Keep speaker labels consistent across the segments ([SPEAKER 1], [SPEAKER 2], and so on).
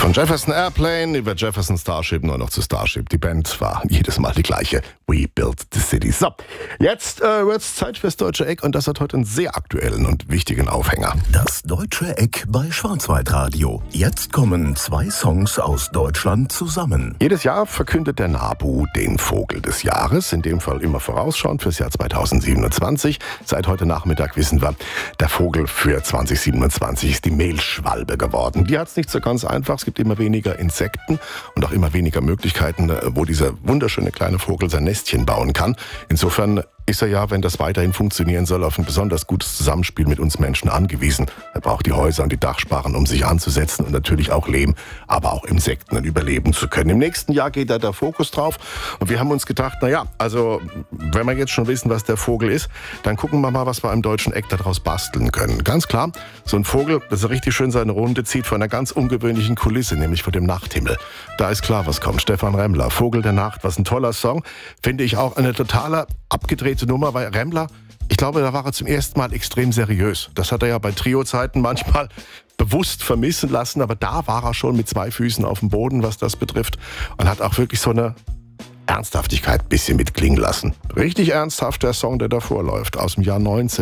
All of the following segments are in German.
[SPEAKER 1] Von Jefferson Airplane über Jefferson Starship nur noch zu Starship. Die Band war jedes Mal die gleiche. We built the city. So, jetzt wird's Zeit fürs Deutsche Eck und das hat heute einen sehr aktuellen und wichtigen Aufhänger.
[SPEAKER 2] Das Deutsche Eck bei Schwarzwaldradio. Jetzt kommen 2 Songs aus Deutschland zusammen.
[SPEAKER 1] Jedes Jahr verkündet der NABU den Vogel des Jahres, in dem Fall immer vorausschauend fürs Jahr 2027. Seit heute Nachmittag wissen wir, der Vogel für 2027 ist die Mehlschwalbe geworden. Die hat's nicht so ganz einfach. Es gibt immer weniger Insekten und auch immer weniger Möglichkeiten, wo dieser wunderschöne kleine Vogel sein Nestchen bauen kann. Insofern ist er ja, wenn das weiterhin funktionieren soll, auf ein besonders gutes Zusammenspiel mit uns Menschen angewiesen. Er braucht die Häuser und die Dachsparren, um sich anzusetzen und natürlich auch Lehm, aber auch Insekten überleben zu können. Im nächsten Jahr geht da der Fokus drauf und wir haben uns gedacht, also wenn wir jetzt schon wissen, was der Vogel ist, dann gucken wir mal, was wir im Deutschen Eck daraus basteln können. Ganz klar, so ein Vogel, das er richtig schön seine Runde zieht vor einer ganz ungewöhnlichen Kulisse, nämlich vor dem Nachthimmel. Da ist klar, was kommt. Stefan Remmler, Vogel der Nacht, was ein toller Song. Finde ich auch eine totale abgedrehte Nummer, weil Remmler, ich glaube, da war er zum ersten Mal extrem seriös. Das hat er ja bei Trio-Zeiten manchmal bewusst vermissen lassen, aber da war er schon mit 2 Füßen auf dem Boden, was das betrifft, und hat auch wirklich so eine Ernsthaftigkeit ein bisschen mitklingen lassen. Richtig ernsthaft der Song, der davor läuft, aus dem Jahr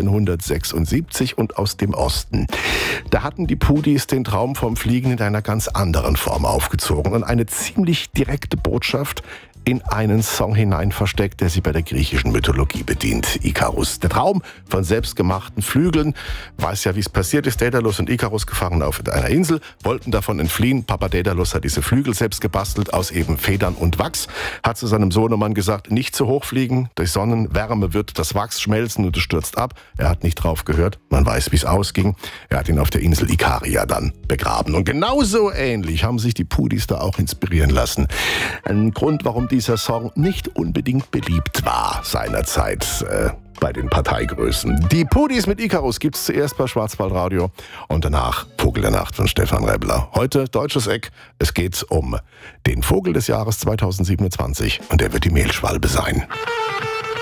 [SPEAKER 1] 1976 und aus dem Osten. Da hatten die Pudis den Traum vom Fliegen in einer ganz anderen Form aufgezogen und eine ziemlich direkte Botschaft in einen Song hinein versteckt, der sie bei der griechischen Mythologie bedient. Ikarus. Der Traum von selbstgemachten Flügeln. Weiß ja, wie es passiert ist. Daedalus und Ikarus gefangen auf einer Insel, wollten davon entfliehen. Papa Daedalus hat diese Flügel selbst gebastelt aus eben Federn und Wachs. Hat zu seinem Sohnemann gesagt, nicht zu hoch fliegen. Durch Sonnenwärme wird das Wachs schmelzen und es stürzt ab. Er hat nicht drauf gehört. Man weiß, wie es ausging. Er hat ihn auf der Insel Ikaria dann begraben. Und genauso ähnlich haben sich die Pudis da auch inspirieren lassen. Ein Grund, warum dieser Song nicht unbedingt beliebt war seinerzeit bei den Parteigrößen. Die Pudis mit Ikarus gibt's zuerst bei Schwarzwaldradio und danach Vogel der Nacht von Stefan Remmler. Heute Deutsches Eck. Es geht um den Vogel des Jahres 2027 und der wird die Mehlschwalbe sein.